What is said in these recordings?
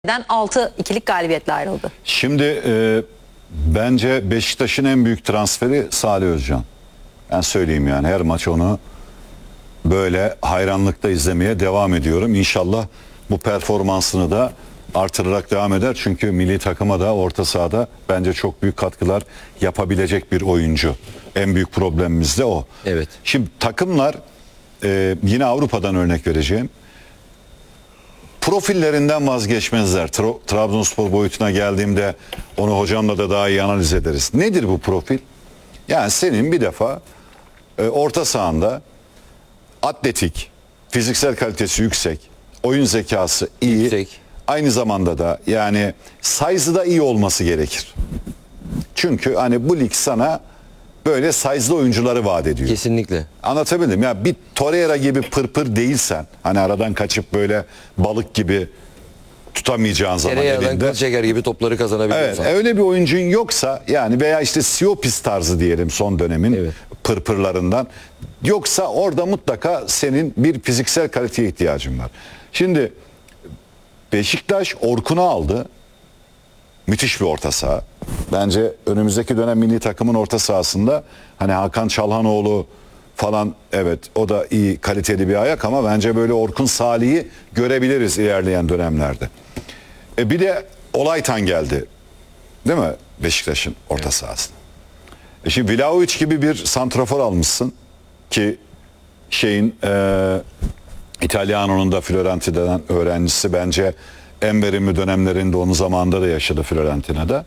6-2'lik galibiyetle ayrıldı. Şimdi bence Beşiktaş'ın en büyük transferi Salih Özcan. Ben söyleyeyim yani her maç onu böyle hayranlıkla izlemeye devam ediyorum. İnşallah bu performansını da artırarak devam eder. Çünkü milli takıma da orta sahada bence çok büyük katkılar yapabilecek bir oyuncu. En büyük problemimiz de o. Evet. Şimdi takımlar yine Avrupa'dan örnek vereceğim. Profillerinden vazgeçmezler. Trabzonspor boyutuna geldiğimde onu hocamla da daha iyi analiz ederiz. Nedir bu profil? Yani senin bir defa orta sahanda atletik, fiziksel kalitesi yüksek, oyun zekası iyi, Yüksek. aynı zamanda da yani size'ı da iyi olması gerekir. Çünkü hani bu lig sana böyle size'lı oyuncuları vaat ediyor. Kesinlikle. Anlatabildim ya, bir Torreira gibi pırpır değilsen, hani aradan kaçıp böyle balık gibi tutamayacağın zaman Tereyağından elinde. kıl çeker gibi topları Evet, kazanabiliyorsan. öyle bir oyuncun yoksa yani, veya işte Siopis tarzı diyelim son dönemin Evet. pırpırlarından, yoksa orada mutlaka senin bir fiziksel kaliteye ihtiyacın var. Şimdi Beşiktaş Orkun'u aldı. Müthiş bir orta saha. Bence önümüzdeki dönem milli takımın orta sahasında hani Hakan Çalhanoğlu falan, evet o da iyi kaliteli bir ayak, ama bence böyle Orkun Salih'i görebiliriz ilerleyen dönemlerde. Bir de Olaytan geldi. Değil mi? Beşiktaş'ın orta sahasına. Şimdi Vlahovic gibi bir santrafor almışsın ki şeyin İtalyano'nun da Fiorentina'dan öğrencisi, bence en verimli dönemlerinde onun zamanında da yaşadı Fiorentina'da.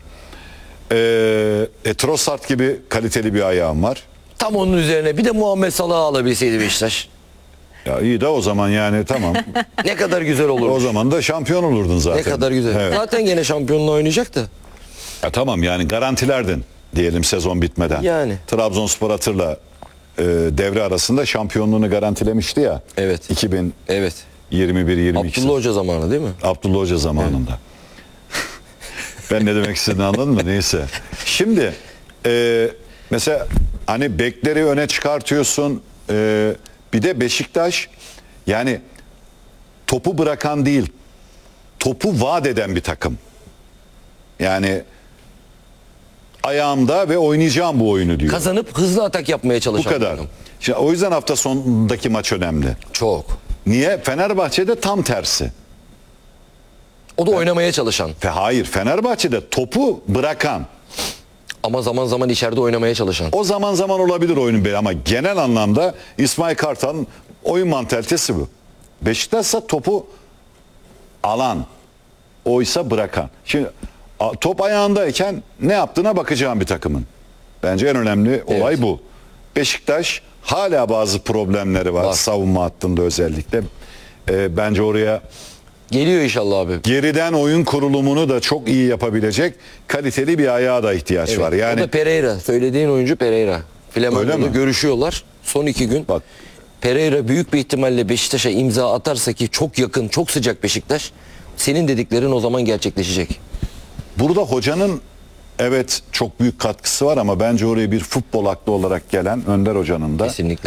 Trossard gibi kaliteli bir ayağım var. Tam onun üzerine bir de Muhammed Salah'ı alabilseydi Beşiktaş. Ya iyi de o zaman yani tamam. Ne kadar güzel olurdu. O zaman da şampiyon olurdun zaten. Ne kadar güzel. Evet. Zaten gene şampiyonluğu oynayacaktı. Ya tamam yani garantilerdin diyelim sezon bitmeden. Yani. Trabzonspor hatırla devre arasında şampiyonluğunu garantilemişti ya. Evet. 2021-22. Evet. Abdullah Hoca zamanı değil mi? Abdullah Hoca zamanında. Ben ne demek istediğini anladın mı? Neyse. Şimdi mesela hani bekleri öne çıkartıyorsun. Bir de Beşiktaş yani topu bırakan değil, topu vaat eden bir takım. Yani ayağımda ve oynayacağım bu oyunu diyor. Kazanıp hızlı atak yapmaya Bu çalışan bir kadar. adam. Şimdi o yüzden hafta sonundaki maç önemli. Çok. Niye? Fenerbahçe'de tam tersi. O da oynamaya çalışan. Ve hayır, Fenerbahçe'de topu bırakan. Ama zaman zaman içeride oynamaya çalışan. O zaman zaman olabilir oyunun beli, ama genel anlamda İsmail Kartal'ın oyun mantalitesi bu. Beşiktaş'sa topu alan, oysa bırakan. Şimdi top ayağındayken ne yaptığına bakacağım bir takımın. Bence en önemli olay bu. Beşiktaş hala bazı problemleri var. Savunma hattında özellikle. Bence oraya Geliyor inşallah abi. geriden oyun kurulumunu da çok iyi yapabilecek kaliteli bir ayağa da ihtiyaç Evet. var. Yani O da Pereira. Söylediğin oyuncu Pereira. Öyle Flamango'da mi? görüşüyorlar. Son 2 gün. Bak. Pereira büyük bir ihtimalle Beşiktaş'a imza atarsa, ki çok yakın, çok sıcak Beşiktaş, senin dediklerin o zaman gerçekleşecek. burada hocanın evet çok büyük katkısı var, ama bence oraya bir futbol aklı olarak gelen Önder Hoca'nın da Kesinlikle.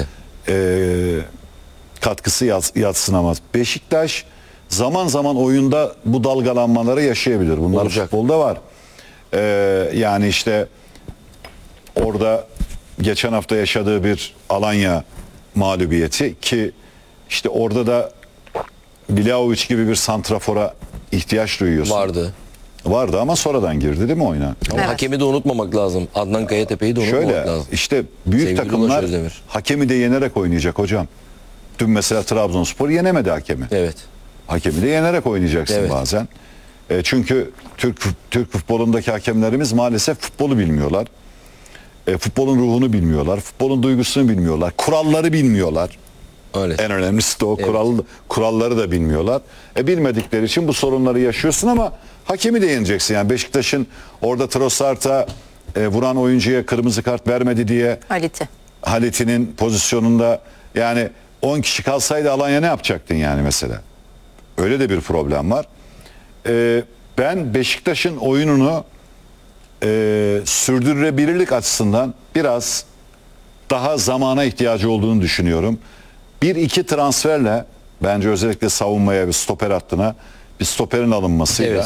katkısı yadsınamaz. Beşiktaş zaman zaman oyunda bu dalgalanmaları yaşayabilir. Bunlar Olacak. futbolda var. Yani işte orada geçen hafta yaşadığı bir Alanya mağlubiyeti, ki işte orada da Vlahovic gibi bir santrafora ihtiyaç duyuyorsun. Vardı ama sonradan girdi değil mi oyuna? Ama Evet. hakemi de unutmamak lazım. Adnan Kayatepe'yi de unutmamak Şöyle lazım. işte büyük Sevgili takımlar Ulaş Özdemir. hakemi de yenerek oynayacak hocam. Dün mesela Trabzonspor yenemedi hakemi. Evet. Hakemi de yenerek oynayacaksın Evet. bazen. Çünkü Türk futbolundaki hakemlerimiz maalesef futbolu bilmiyorlar. Futbolun ruhunu bilmiyorlar. Futbolun duygusunu bilmiyorlar. Kuralları bilmiyorlar. Öyle. En önemlisi de o, Evet. kuralları da bilmiyorlar. Bilmedikleri için bu sorunları yaşıyorsun, ama hakemi de yeneceksin. Yani Beşiktaş'ın orada Trossard'a vuran oyuncuya kırmızı kart vermedi diye Halit'in pozisyonunda yani 10 kişi kalsaydı Alanya ne yapacaktın yani mesela? Öyle de bir problem var. Ben Beşiktaş'ın oyununu sürdürülebilirlik açısından biraz daha zamana ihtiyacı olduğunu düşünüyorum. 1-2 transferle bence özellikle savunmaya ve stoper hattına bir stoperin alınmasıyla Evet.